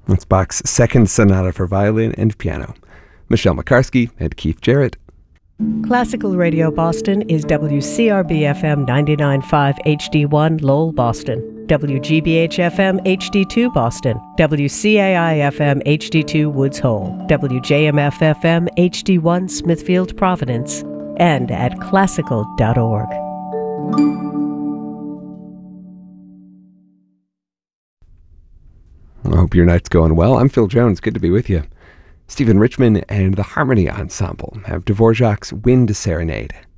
That's Bach's Second Sonata for Violin and Piano. Michelle McCarskey and Keith Jarrett. Classical Radio Boston is WCRB-FM 99.5 HD1 Lowell, Boston, WGBH-FM HD2 Boston, WCAI-FM HD2 Woods Hole, WJMF-FM HD1 Smithfield, Providence, and at classical.org. I hope your night's going well. I'm Phil Jones. Good to be with you. Stephen Richman and the Harmony Ensemble have Dvorak's Wind Serenade.